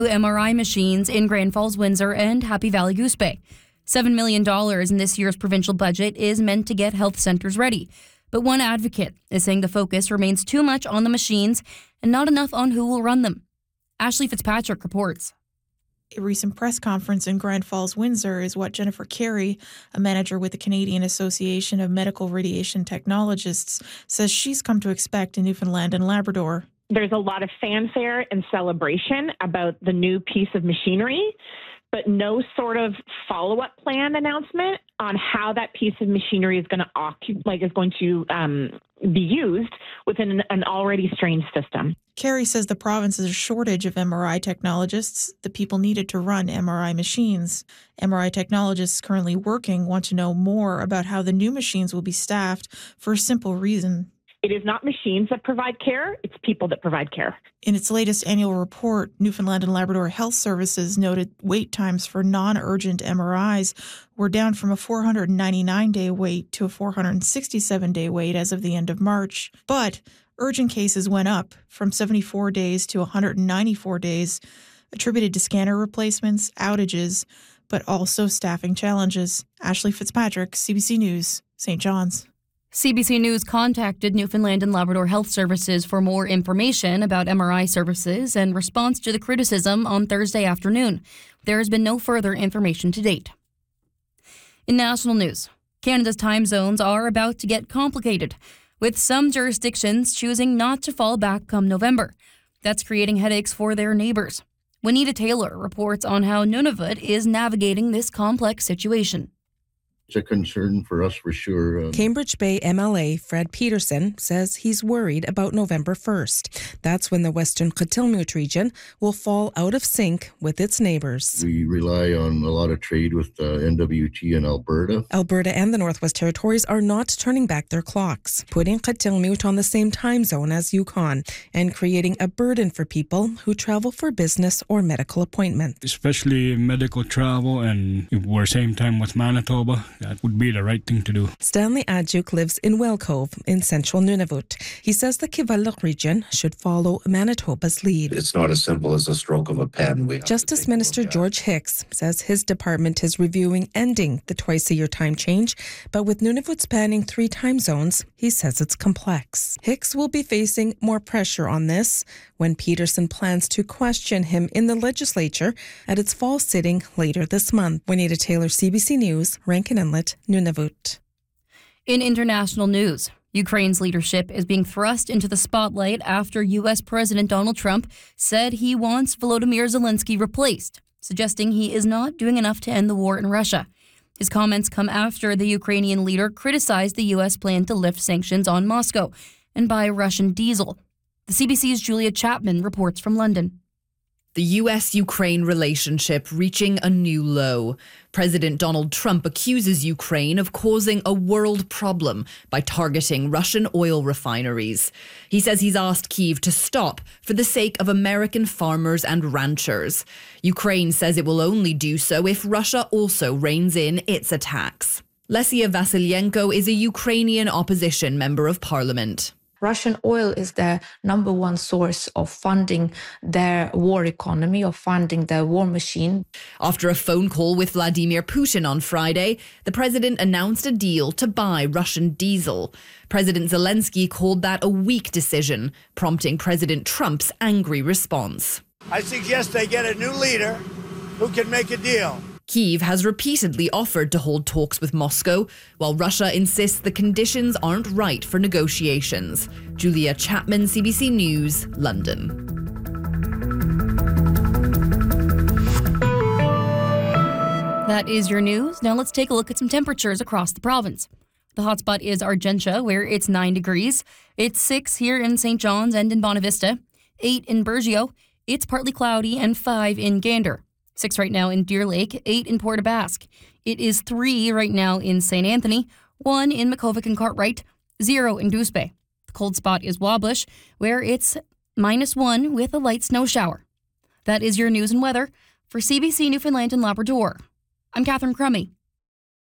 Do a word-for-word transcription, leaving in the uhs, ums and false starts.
M R I machines in Grand Falls, Windsor, and Happy Valley Goose Bay. seven million dollars in this year's provincial budget is meant to get health centres ready. But one advocate is saying the focus remains too much on the machines and not enough on who will run them. Ashley Fitzpatrick reports. A recent press conference in Grand Falls, Windsor is what Jennifer Carey, a manager with the Canadian Association of Medical Radiation Technologists, says she's come to expect in Newfoundland and Labrador. There's a lot of fanfare and celebration about the new piece of machinery, but no sort of follow-up plan announcement on how that piece of machinery is going to occup- like is going to um, be used within an, an already strained system. Carey says the province has a shortage of M R I technologists, the people needed to run M R I machines. M R I technologists currently working want to know more about how the new machines will be staffed for a simple reason. It is not machines that provide care, it's people that provide care. In its latest annual report, Newfoundland and Labrador Health Services noted wait times for non-urgent M R Is were down from a four hundred ninety-nine day wait to a four hundred sixty-seven day wait as of the end of March. But urgent cases went up from seventy-four days to one hundred ninety-four days, attributed to scanner replacements, outages, but also staffing challenges. Ashley Fitzpatrick, C B C News, Saint John's. C B C News contacted Newfoundland and Labrador Health Services for more information about M R I services in response to the criticism on Thursday afternoon. There has been no further information to date. In national news, Canada's time zones are about to get complicated, with some jurisdictions choosing not to fall back come November. That's creating headaches for their neighbours. Juanita Taylor reports on how Nunavut is navigating this complex situation. It's a concern for us for sure. Um, Cambridge Bay M L A Fred Peterson says he's worried about November first. That's when the Western Kitilmuyt region will fall out of sync with its neighbours. We rely on a lot of trade with uh, N W T and Alberta. Alberta and the Northwest Territories are not turning back their clocks, putting Kitilmuyt on the same time zone as Yukon and creating a burden for people who travel for business or medical appointments. Especially medical travel, and if we're same time with Manitoba, that would be the right thing to do. Stanley Adjuk lives in Wellcove in central Nunavut. He says the Kivalliq region should follow Manitoba's lead. It's not as simple as a stroke of a pen. We Justice Minister George Hicks says his department is reviewing ending the twice-a-year time change, but with Nunavut spanning three time zones, he says it's complex. Hicks will be facing more pressure on this when Peterson plans to question him in the legislature at its fall sitting later this month. Juanita Taylor, C B C News, Rankin Inlet, Nunavut. In international news, Ukraine's leadership is being thrust into the spotlight after U S President Donald Trump said he wants Volodymyr Zelensky replaced, suggesting he is not doing enough to end the war in Russia. His comments come after the Ukrainian leader criticized the U S plan to lift sanctions on Moscow and buy Russian diesel. The C B C's Julia Chapman reports from London. The U S-Ukraine relationship reaching a new low. President Donald Trump accuses Ukraine of causing a world problem by targeting Russian oil refineries. He says he's asked Kyiv to stop for the sake of American farmers and ranchers. Ukraine says it will only do so if Russia also reins in its attacks. Lesia Vasilyenko is a Ukrainian opposition member of parliament. Russian oil is the number one source of funding their war economy, of funding their war machine. After a phone call with Vladimir Putin on Friday, the president announced a deal to buy Russian diesel. President Zelensky called that a weak decision, prompting President Trump's angry response. I suggest they get a new leader who can make a deal. Kyiv has repeatedly offered to hold talks with Moscow, while Russia insists the conditions aren't right for negotiations. Julia Chapman, C B C News, London. That is your news. Now let's take a look at some temperatures across the province. The hotspot is Argentia, where it's nine degrees. It's six here in Saint John's and in Bonavista. eight in Burgeo. It's partly cloudy, and five in Gander. Six right now in Deer Lake, eight in Port aux Basques. It is three right now in Saint Anthony, one in Makkovik and Cartwright, zero in Goose Bay. The cold spot is Wabush, where it's minus one with a light snow shower. That is your news and weather for C B C Newfoundland and Labrador. I'm Catherine Crummy.